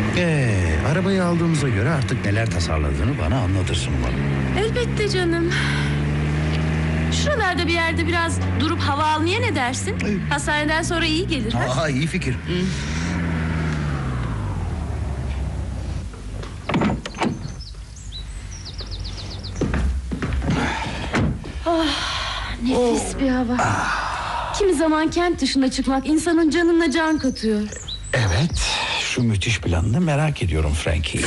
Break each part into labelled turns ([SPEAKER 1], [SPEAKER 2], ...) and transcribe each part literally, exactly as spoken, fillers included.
[SPEAKER 1] Ee, arabayı aldığımıza göre artık neler tasarladığını bana anlatırsın umarım.
[SPEAKER 2] Elbette canım. Şuralarda bir yerde biraz durup hava almaya ne dersin? Hastaneden sonra iyi gelir. Ha?
[SPEAKER 1] Aa, iyi fikir.
[SPEAKER 2] Hı. Oh, nefis oh. bir hava. Ah. Kimi zaman kent dışına çıkmak insanın canına can katıyor.
[SPEAKER 1] Evet, şu müthiş planını merak ediyorum Frankie.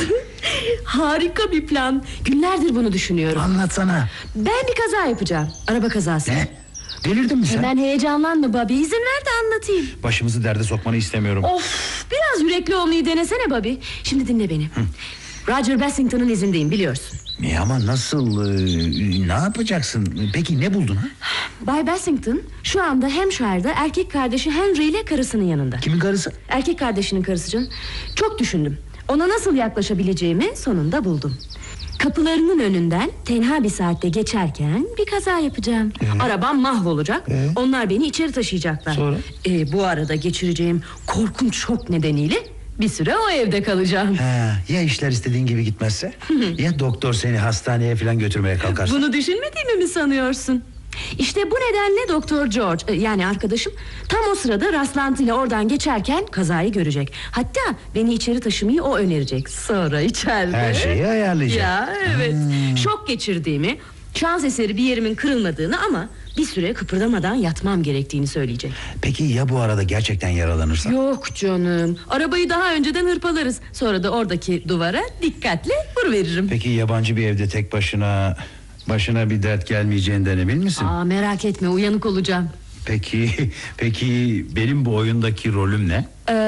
[SPEAKER 2] Harika bir plan. Günlerdir bunu düşünüyorum.
[SPEAKER 1] Anlatsana.
[SPEAKER 2] Ben bir kaza yapacağım. Araba kazası.
[SPEAKER 1] Ne? Delirdin mi sen?
[SPEAKER 2] Hemen heyecanlanma Bobby. İzin ver de anlatayım.
[SPEAKER 1] Başımızı derde sokmanı istemiyorum.
[SPEAKER 2] Of, biraz yürekli olmayı denesene Bobby. Şimdi dinle beni. Hı. Roger Bassington'ın izindeyim, biliyorsun.
[SPEAKER 1] Ne ama nasıl, e, ne yapacaksın? Peki ne buldun ha?
[SPEAKER 2] Bay Bassington şu anda Hampshire'da erkek kardeşi Henry ile karısının yanında.
[SPEAKER 1] Kimin karısı?
[SPEAKER 2] Erkek kardeşinin karısı canım. Çok düşündüm. Ona nasıl yaklaşabileceğimi sonunda buldum. Kapılarının önünden tenha bir saatte geçerken bir kaza yapacağım. Ee? Arabam mahvolacak. Ee? Onlar beni içeri taşıyacaklar. Sonra? Ee, bu arada geçireceğim korkunç şok nedeniyle bir süre o evde kalacağım.
[SPEAKER 1] Ha, ya işler istediğin gibi gitmezse? Ya doktor seni hastaneye falan götürmeye kalkarsa?
[SPEAKER 2] Bunu düşünmediğimi mi sanıyorsun? İşte bu nedenle Doktor George, yani arkadaşım, tam o sırada rastlantıyla oradan geçerken kazayı görecek. Hatta beni içeri taşımayı o önerecek. Sonra içeride
[SPEAKER 1] her şeyi ayarlayacak.
[SPEAKER 2] Ya evet,
[SPEAKER 1] hmm.
[SPEAKER 2] şok geçirdiğimi, şans eseri bir yerimin kırılmadığını ama bir süre kıpırdamadan yatmam gerektiğini söyleyecek.
[SPEAKER 1] Peki ya bu arada gerçekten yaralanırsa?
[SPEAKER 2] Yok canım, arabayı daha önceden hırpalarız. Sonra da oradaki duvara dikkatle vuruveririm.
[SPEAKER 1] Peki yabancı bir evde tek başına... Başına bir dert gelmeyeceğinden emin misin?
[SPEAKER 2] Aa, merak etme, uyanık olacağım.
[SPEAKER 1] Peki, peki benim bu oyundaki rolüm ne?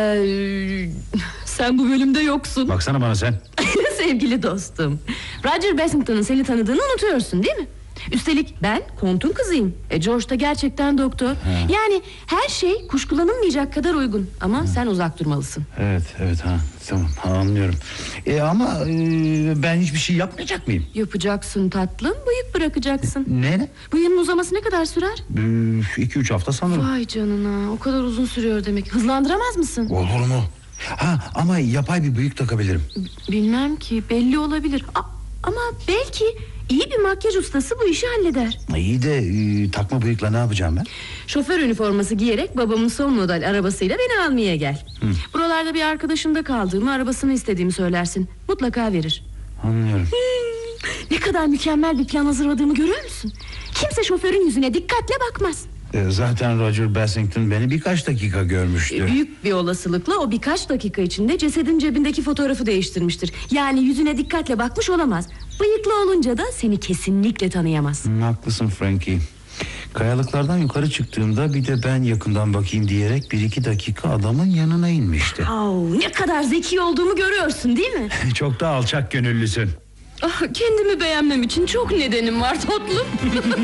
[SPEAKER 2] Ee, sen bu bölümde yoksun.
[SPEAKER 1] Baksana bana sen.
[SPEAKER 2] Sevgili dostum, Roger Bassington'ın seni tanıdığını unutuyorsun değil mi? Üstelik ben kontun kızıyım. E George da gerçekten doktor. Ha. Yani her şey kuşkulanılmayacak kadar uygun. Ama ha. sen uzak durmalısın.
[SPEAKER 1] Evet evet ha tamam ha, anlıyorum. E, ama e, ben hiçbir şey yapmayacak mıyım?
[SPEAKER 2] Yapacaksın tatlım, bıyık bırakacaksın.
[SPEAKER 1] Ne ne?
[SPEAKER 2] Bıyığın uzaması ne kadar sürer?
[SPEAKER 1] E, iki üç hafta sanırım.
[SPEAKER 2] Vay canına, o kadar uzun sürüyor demek. Hızlandıramaz mısın?
[SPEAKER 1] Olur mu? Ha, ama yapay bir bıyık takabilirim.
[SPEAKER 2] B- bilmem ki, belli olabilir. A- ama belki iyi bir makyaj ustası bu işi halleder.
[SPEAKER 1] İyi de e, takma bıyıkla ne yapacağım ben?
[SPEAKER 2] Şoför üniforması giyerek babamın son model arabasıyla beni almaya gel. Hı. Buralarda bir arkadaşımda kaldığımı, arabasını istediğimi söylersin. Mutlaka verir.
[SPEAKER 1] Anlıyorum.
[SPEAKER 2] Hmm, ne kadar mükemmel bir plan hazırladığımı görüyor musun? Kimse şoförün yüzüne dikkatle bakmaz.
[SPEAKER 1] e, Zaten Roger Bassington beni birkaç dakika görmüştü.
[SPEAKER 2] e, Büyük bir olasılıkla o birkaç dakika içinde cesedin cebindeki fotoğrafı değiştirmiştir. Yani yüzüne dikkatle bakmış olamaz. Bıyıklı olunca da seni kesinlikle tanıyamaz.
[SPEAKER 1] Hı, haklısın Frankie. Kayalıklardan yukarı çıktığımda bir de ben yakından bakayım diyerek bir iki dakika adamın yanına inmişti.
[SPEAKER 2] Oh, ne kadar zeki olduğumu görüyorsun değil mi?
[SPEAKER 1] Çok da alçak gönüllüsün.
[SPEAKER 2] Ah, kendimi beğenmem için çok nedenim var tatlım.